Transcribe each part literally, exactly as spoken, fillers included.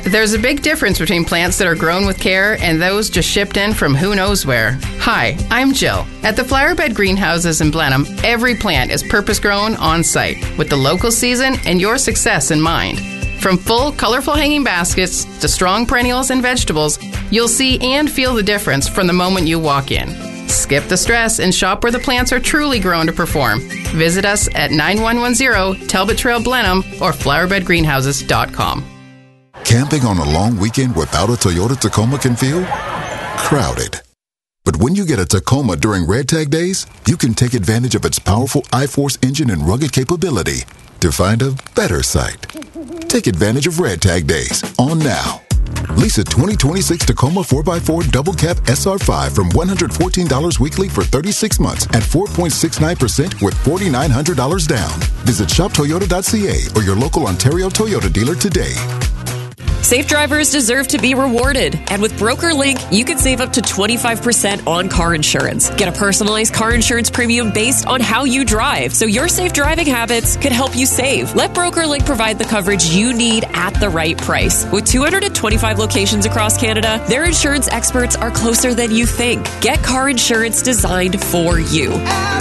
There's a big difference between plants that are grown with care and those just shipped in from who knows where. Hi, I'm Jill. At the Flowerbed Greenhouses in Blenheim, every plant is purpose-grown on-site with the local season and your success in mind. From full, colorful hanging baskets to strong perennials and vegetables, you'll see and feel the difference from the moment you walk in. Skip the stress and shop where the plants are truly grown to perform. Visit us at nine one one zero Talbot Trail Blenheim or flowerbed greenhouses dot com. Camping on a long weekend without a Toyota Tacoma can feel crowded. But when you get a Tacoma during Red Tag Days, you can take advantage of its powerful iForce engine and rugged capability to find a better site. Take advantage of Red Tag Days on now. Lease a twenty twenty-six Tacoma four by four Double Cab S R five from one hundred fourteen dollars weekly for thirty-six months at four point six nine percent with four thousand nine hundred dollars down. Visit shop toyota dot c a or your local Ontario Toyota dealer today. Safe drivers deserve to be rewarded. And with BrokerLink, you can save up to twenty-five percent on car insurance. Get a personalized car insurance premium based on how you drive, so your safe driving habits could help you save. Let BrokerLink provide the coverage you need at the right price. With two hundred twenty-five locations across Canada, their insurance experts are closer than you think. Get car insurance designed for you. At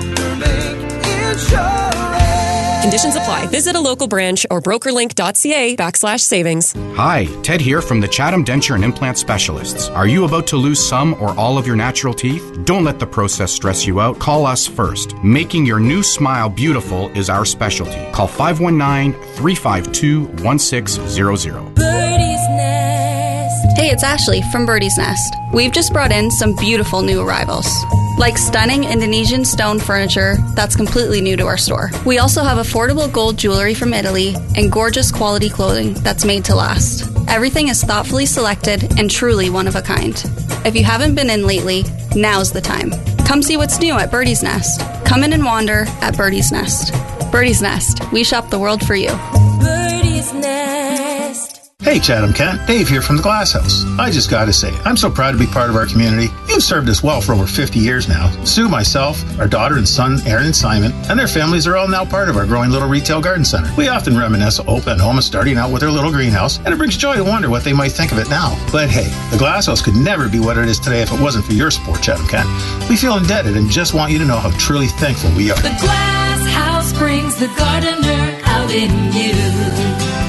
BrokerLink Insurance. Conditions apply. Visit a local branch or brokerlink.ca backslash savings. Hi, Ted here from the Chatham Denture and Implant Specialists. Are you about to lose some or all of your natural teeth? Don't let the process stress you out. Call us first. Making your new smile beautiful is our specialty. Call five one nine, three five two, one six zero zero. Birdie's Nest. Hey, it's Ashley from Birdie's Nest. We've just brought in some beautiful new arrivals, like stunning Indonesian stone furniture that's completely new to our store. We also have affordable gold jewelry from Italy and gorgeous quality clothing that's made to last. Everything is thoughtfully selected and truly one of a kind. If you haven't been in lately, now's the time. Come see what's new at Birdie's Nest. Come in and wander at Birdie's Nest. Birdie's Nest. We shop the world for you. Birdie's Nest. Hey Chatham Kent, Dave here from the Glass House. I just gotta say, I'm so proud to be part of our community. You've served us well for over fifty years now. Sue, myself, our daughter and son, Aaron and Simon, and their families are all now part of our growing little retail garden center. We often reminisce of Opa and Oma starting out with their little greenhouse, and it brings joy to wonder what they might think of it now. But hey, the Glass House could never be what it is today if it wasn't for your support, Chatham Kent. We feel indebted and just want you to know how truly thankful we are. The Glass House brings the gardener out in you.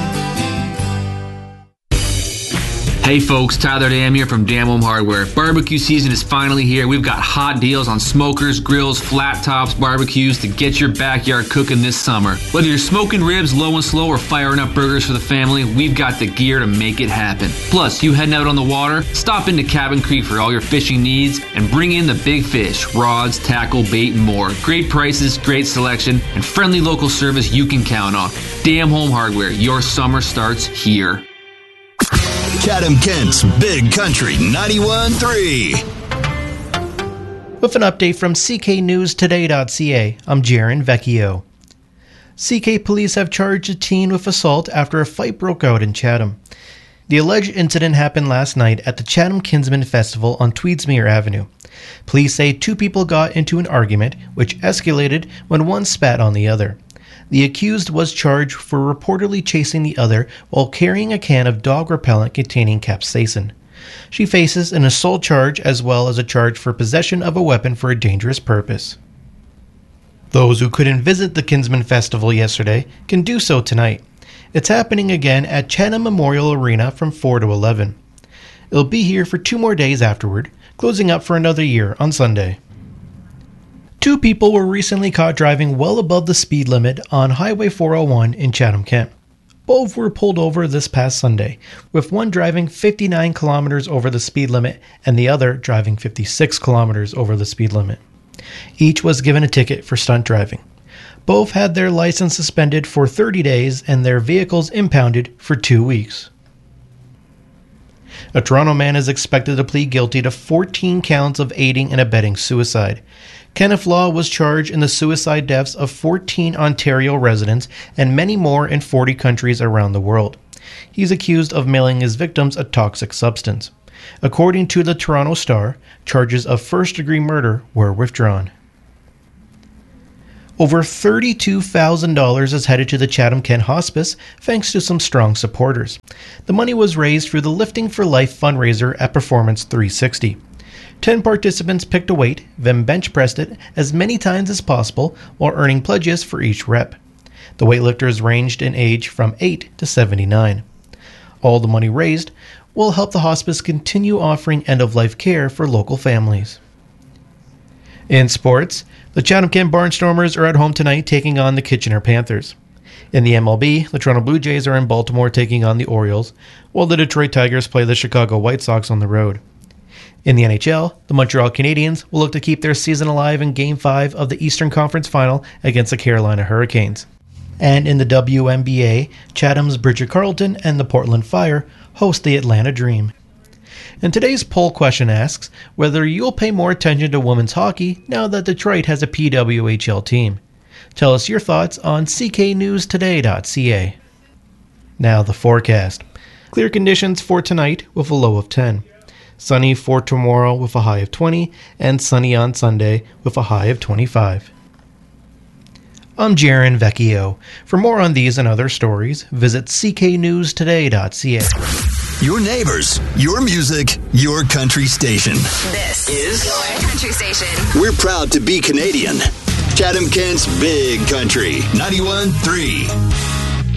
Hey folks, Tyler Dam here from Dam Home Hardware. Barbecue season is finally here. We've got hot deals on smokers, grills, flat tops, barbecues to get your backyard cooking this summer. Whether you're smoking ribs low and slow or firing up burgers for the family, we've got the gear to make it happen. Plus, you heading out on the water? Stop into Cabin Creek for all your fishing needs and bring in the big fish, rods, tackle, bait, and more. Great prices, great selection, and friendly local service you can count on. Dam Home Hardware, your summer starts here. Chatham Kent's Big Country ninety-one point three. With an update from C K News Today dot C A, I'm Jaron Vecchio. C K police have charged a teen with assault after a fight broke out in Chatham. The alleged incident happened last night at the Chatham Kinsman Festival on Tweedsmuir Avenue. Police say two people got into an argument, which escalated when one spat on the other. The accused was charged for reportedly chasing the other while carrying a can of dog repellent containing capsaicin. She faces an assault charge as well as a charge for possession of a weapon for a dangerous purpose. Those who couldn't visit the Kinsman Festival yesterday can do so tonight. It's happening again at Chatham Memorial Arena from four to eleven. It'll be here for two more days afterward, closing up for another year on Sunday. Two people were recently caught driving well above the speed limit on Highway four oh one in Chatham, Kent. Both were pulled over this past Sunday, with one driving fifty-nine kilometers over the speed limit and the other driving fifty-six kilometers over the speed limit. Each was given a ticket for stunt driving. Both had their license suspended for thirty days and their vehicles impounded for two weeks. A Toronto man is expected to plead guilty to fourteen counts of aiding and abetting suicide. Kenneth Law was charged in the suicide deaths of fourteen Ontario residents and many more in forty countries around the world. He's accused of mailing his victims a toxic substance. According to the Toronto Star, charges of first-degree murder were withdrawn. Over thirty-two thousand dollars is headed to the Chatham-Kent Hospice thanks to some strong supporters. The money was raised through the Lifting for Life fundraiser at Performance three sixty. Ten participants picked a weight, then bench pressed it as many times as possible while earning pledges for each rep. The weightlifters ranged in age from eight to seventy-nine. All the money raised will help the hospice continue offering end-of-life care for local families. In sports, the Chatham-Kent Barnstormers are at home tonight taking on the Kitchener Panthers. In the M L B, the Toronto Blue Jays are in Baltimore taking on the Orioles, while the Detroit Tigers play the Chicago White Sox on the road. In the N H L, the Montreal Canadiens will look to keep their season alive in Game five of the Eastern Conference Final against the Carolina Hurricanes. And in the W N B A, Chatham's Bridget Carleton and the Portland Fire host the Atlanta Dream. And today's poll question asks whether you'll pay more attention to women's hockey now that Detroit has a P W H L team. Tell us your thoughts on c k news today dot c a. Now the forecast. Clear conditions for tonight with a low of ten. Sunny for tomorrow with a high of twenty, and sunny on Sunday with a high of twenty-five. I'm Jaron Vecchio. For more on these and other stories, visit c k news today dot c a. Your neighbors, your music, your country station. This is your country station. We're proud to be Canadian. Chatham-Kent's Big Country, ninety-one point three.